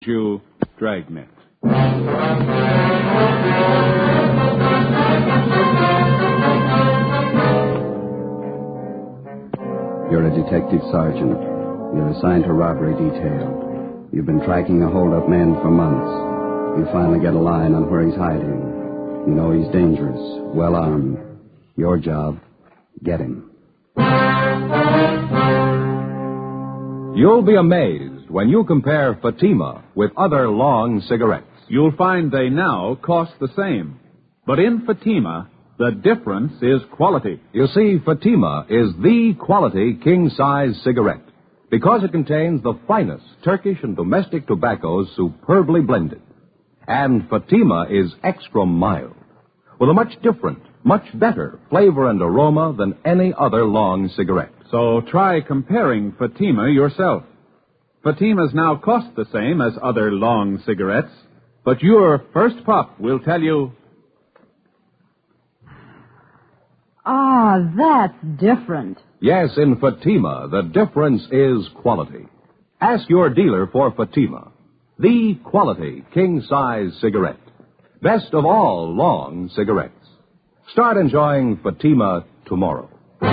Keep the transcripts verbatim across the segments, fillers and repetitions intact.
You Dragnet. You're a detective sergeant. You're assigned to robbery detail. You've been tracking a hold-up man for months. You finally get a line on where he's hiding. You know he's dangerous, well-armed. Your job, get him. You'll be amazed when you compare Fatima with other long cigarettes. You'll find they now cost the same. But in Fatima, the difference is quality. You see, Fatima is the quality king-size cigarette because it contains the finest Turkish and domestic tobaccos superbly blended. And Fatima is extra mild, with a much different, much better flavor and aroma than any other long cigarette. So try comparing Fatima yourself. Fatimas now cost the same as other long cigarettes, but your first puff will tell you... Ah, that's different. Yes, in Fatima, the difference is quality. Ask your dealer for Fatima, the quality king-size cigarette. Best of all long cigarettes. Start enjoying Fatima tomorrow.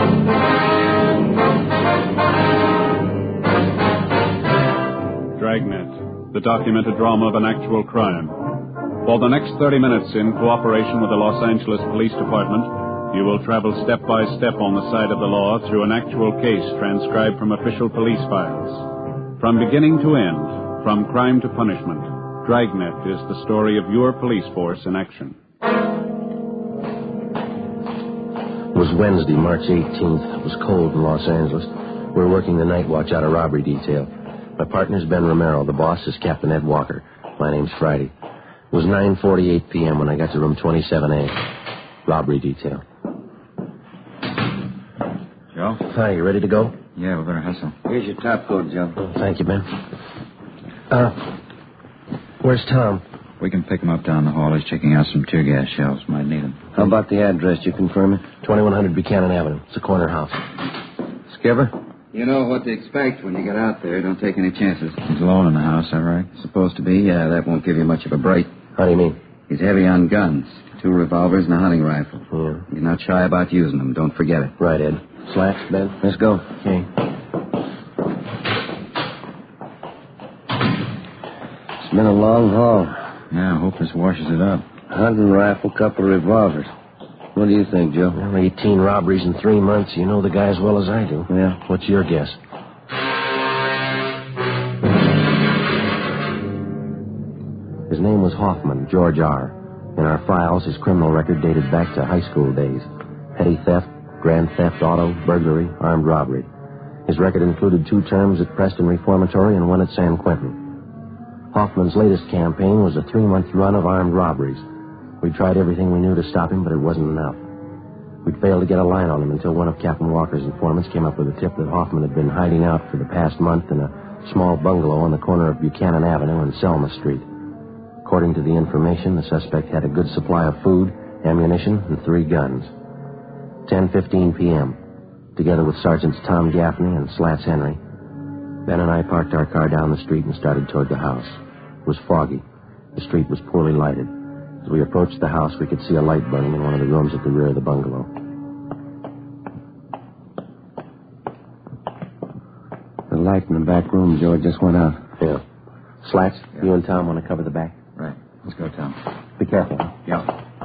Dragnet, the documented drama of an actual crime. For the next thirty minutes, in cooperation with the Los Angeles Police Department, you will travel step by step on the side of the law through an actual case transcribed from official police files. From beginning to end, from crime to punishment, Dragnet is the story of your police force in action. It was Wednesday, March eighteenth. It was cold in Los Angeles. We were working the night watch out of robbery detail. My partner's Ben Romero. The boss is Captain Ed Walker. My name's Friday. It was nine forty-eight p.m. when I got to room twenty-seven A. Robbery detail. Joe? Hi, you ready to go? Yeah, we better hustle. Here's your top coat, Joe. Oh, thank you, Ben. Uh, where's Tom? We can pick him up down the hall. He's checking out some tear gas shells. Might need them. How about the address? You confirm it? twenty-one hundred Buchanan Avenue. It's a corner house. Skipper? You know what to expect when you get out there. Don't take any chances. He's alone in the house, all right? Supposed to be, yeah. That won't give you much of a break. How do you mean? He's heavy on guns. Two revolvers and a hunting rifle. Yeah. He's not shy about using them. Don't forget it. Right, Ed. Slacks, Ben? Let's go. Okay. It's been a long haul. Yeah, I hope this washes it up. Hunting rifle, couple of revolvers. What do you think, Joe? Well, eighteen robberies in three months. You know the guy as well as I do. Yeah. What's your guess? His name was Hoffman, George R. In our files, his criminal record dated back to high school days. Petty theft, grand theft auto, burglary, armed robbery. His record included two terms at Preston Reformatory and one at San Quentin. Hoffman's latest campaign was a three-month run of armed robberies. We tried everything we knew to stop him, but it wasn't enough. We'd failed to get a line on him until one of Captain Walker's informants came up with a tip that Hoffman had been hiding out for the past month in a small bungalow on the corner of Buchanan Avenue and Selma Street. According to the information, the suspect had a good supply of food, ammunition, and three guns. ten fifteen p.m., together with Sergeants Tom Gaffney and Slats Henry, Ben and I parked our car down the street and started toward the house. It was foggy. The street was poorly lighted. As we approached the house, we could see a light burning in one of the rooms at the rear of the bungalow. The light in the back room, Joe, just went out. Yeah. Slats, Yeah. you and Tom want to cover the back? Right. Let's go, Tom. Be careful. Yeah.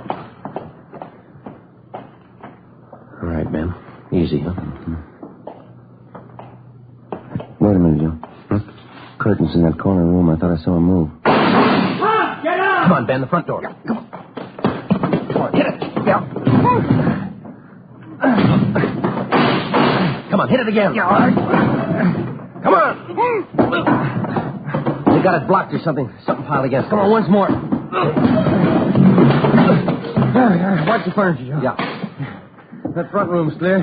All right, Ben. Easy, huh? Wait a minute, Joe. Huh? Curtains in that corner room. I thought I saw him move. Come on, Ben, the front door. Come on. Come on, hit it. Yeah. Come on, hit it again. Yeah, all right. Come on. You got it blocked or something. Something piled against. Come on, once more. Watch the furniture, Joe. Yeah. That front room's clear.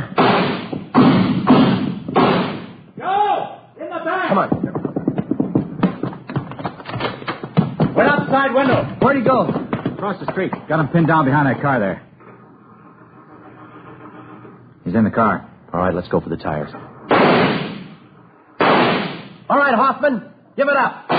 Joe! In the back! Come on. Went outside window. Where'd he go? Across the street. Got him pinned down behind that car there. He's in the car. All right, let's go for the tires. All right, Hoffman, give it up.